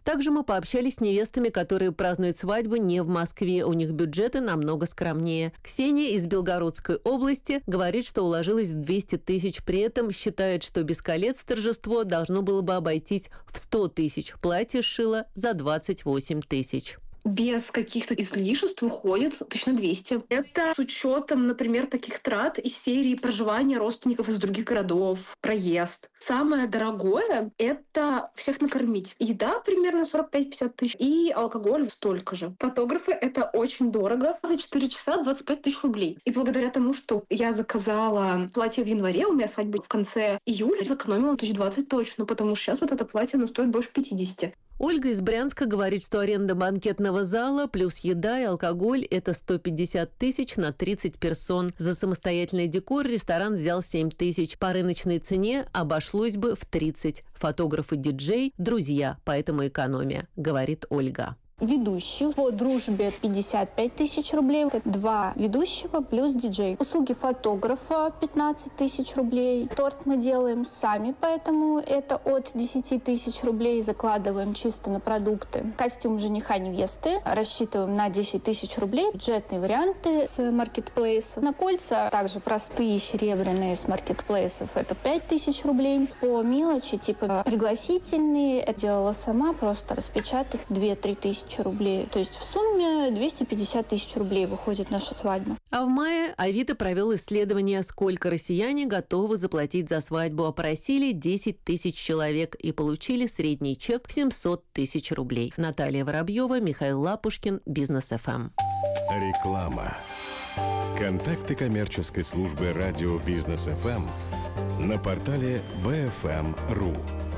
Также мы пообщались с невестами, которые празднуют свадьбу не в Москве. У них бюджеты намного скромнее. Ксения из Белгородской области говорит, что уложилась в двести тысяч. При этом считает, что без колец торжество должно было бы обойтись в сто тысяч. Платье сшила за двадцать восемь тысяч. Без каких-то излишеств выходит точно двести. Это с учетом, например, таких трат из серии проживания родственников из других городов, проезд. Самое дорогое — это всех накормить. Еда примерно сорок пять - пятьдесят тысяч, и алкоголь столько же. Фотографы — это очень дорого. За четыре часа двадцать пять тысяч рублей. И благодаря тому, что я заказала платье в январе, у меня свадьба в конце июля, сэкономила тысяч двадцать точно, потому что сейчас вот это платье оно стоит больше пятидесяти. Ольга из Брянска говорит, что аренда банкетного зала плюс еда и алкоголь – это сто пятьдесят тысяч на тридцать персон. За самостоятельный декор ресторан взял семь тысяч. По рыночной цене обошлось бы в тридцать. Фотограф и диджей – друзья, поэтому экономия, говорит Ольга. Ведущий по дружбе пятьдесят пять тысяч рублей. Это два ведущего плюс диджей. Услуги фотографа пятнадцать тысяч рублей. Торт мы делаем сами, поэтому это от десяти тысяч рублей. Закладываем чисто на продукты. Костюм жениха невесты рассчитываем на десять тысяч рублей. Бюджетные варианты с маркетплейса. На кольца также простые серебряные с маркетплейсов. Это пять тысяч рублей. По мелочи типа пригласительные я делала сама, просто распечатать две-три тысячи рублей. То есть в сумме двести пятьдесят тысяч рублей выходит наша свадьба. А в мае Авито провел исследование, сколько россияне готовы заплатить за свадьбу. Опросили десять тысяч человек и получили средний чек в семьсот тысяч рублей. Наталья Воробьева, Михаил Лапушкин, Бизнес-эф эм. Реклама. Контакты коммерческой службы радио Бизнес-эф эм на портале би эф эм точка ру.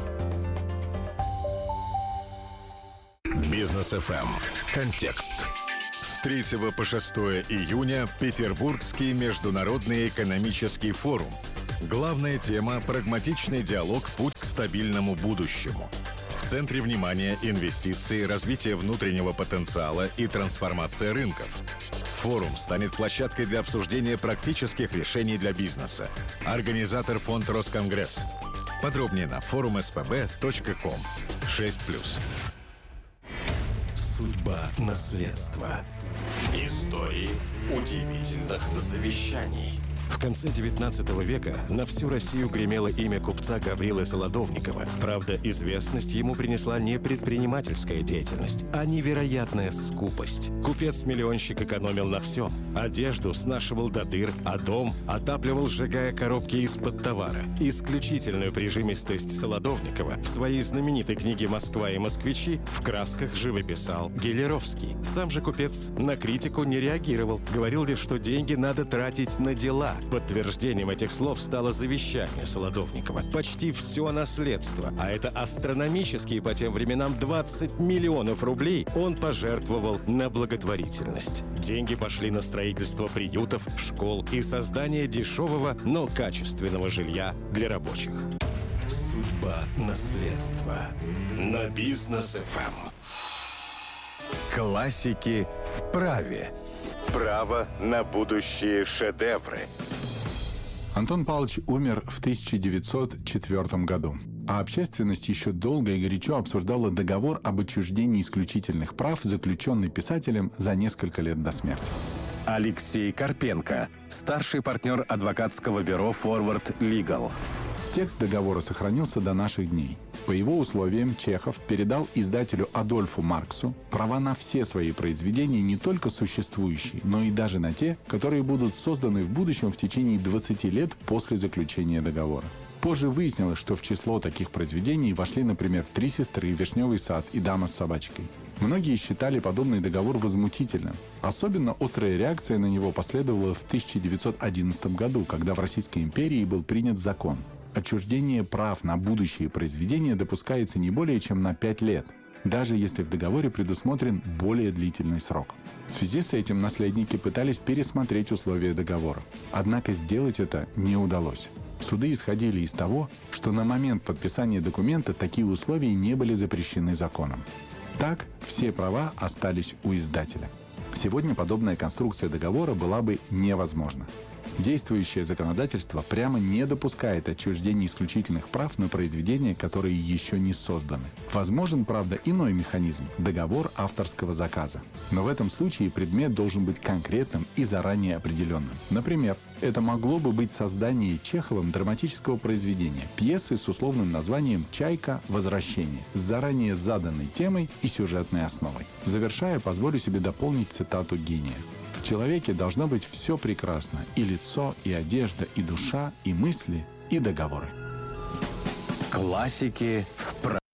Бизнес-эф эм. Контекст. С третьего по шестое июня Петербургский международный экономический форум. Главная тема – прагматичный диалог «Путь к стабильному будущему». В центре внимания инвестиции, развитие внутреннего потенциала и трансформация рынков. Форум станет площадкой для обсуждения практических решений для бизнеса. Организатор фонд Росконгресс. Подробнее на форум эс пэ бэ точка ком. шесть плюс. Судьба наследства. Истории удивительных завещаний. В конце девятнадцатого века на всю Россию гремело имя купца Гаврилы Солодовникова. Правда, известность ему принесла не предпринимательская деятельность, а невероятная скупость. Купец-миллионщик экономил на всем. Одежду снашивал до дыр, а дом отапливал, сжигая коробки из-под товара. Исключительную прижимистость Солодовникова в своей знаменитой книге «Москва и москвичи» в красках живописал Гелеровский. Сам же купец на критику не реагировал, говорил лишь, что деньги надо тратить на дела. Подтверждением этих слов стало завещание Солодовникова. Почти все наследство, а это астрономические по тем временам двадцать миллионов рублей, он пожертвовал на благотворительность. Деньги пошли на строительство приютов, школ и создание дешевого, но качественного жилья для рабочих. Судьба наследства. На Бизнес-эф эм. Классики в праве. Право на будущие шедевры. Антон Павлович умер в тысяча девятьсот четвёртом году. А общественность еще долго и горячо обсуждала договор об отчуждении исключительных прав, заключенный писателем за несколько лет до смерти. Алексей Карпенко, старший партнер адвокатского бюро Forward Legal. Текст договора сохранился до наших дней. По его условиям Чехов передал издателю Адольфу Марксу права на все свои произведения, не только существующие, но и даже на те, которые будут созданы в будущем в течение двадцати лет после заключения договора. Позже выяснилось, что в число таких произведений вошли, например, «Три сестры», «Вишневый сад» и «Дама с собачкой». Многие считали подобный договор возмутительным. Особенно острая реакция на него последовала в тысяча девятьсот одиннадцатом году, когда в Российской империи был принят закон. Отчуждение прав на будущие произведения допускается не более чем на пять лет, даже если в договоре предусмотрен более длительный срок. В связи с этим наследники пытались пересмотреть условия договора. Однако сделать это не удалось. Суды исходили из того, что на момент подписания документа такие условия не были запрещены законом. Так, все права остались у издателя. Сегодня подобная конструкция договора была бы невозможна. Действующее законодательство прямо не допускает отчуждения исключительных прав на произведения, которые еще не созданы. Возможен, правда, иной механизм – договор авторского заказа. Но в этом случае предмет должен быть конкретным и заранее определенным. Например, это могло бы быть создание Чеховым драматического произведения, пьесы с условным названием «Чайка. Возвращение», с заранее заданной темой и сюжетной основой. Завершая, позволю себе дополнить цитату гения. В человеке должно быть все прекрасно – и лицо, и одежда, и душа, и мысли, и договоры. Классики в